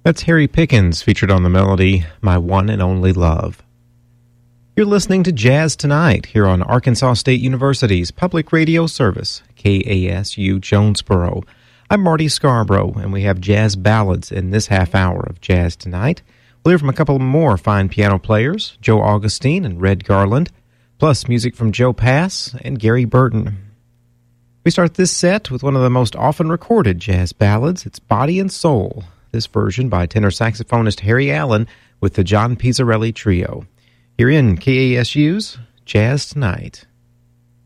That's Harry Pickens, featured on the melody, My One and Only Love. You're listening to Jazz Tonight here on Arkansas State University's public radio service, KASU Jonesboro. I'm Marty Scarborough, and we have jazz ballads in this half hour of Jazz Tonight. We'll hear from a couple more fine piano players, Joe Augustine and Red Garland, plus music from Joe Pass and Gary Burton. We start this set with one of the most often recorded jazz ballads. It's Body and Soul, this version by tenor saxophonist Harry Allen with the John Pizzarelli Trio. Here in KASU's Jazz Tonight.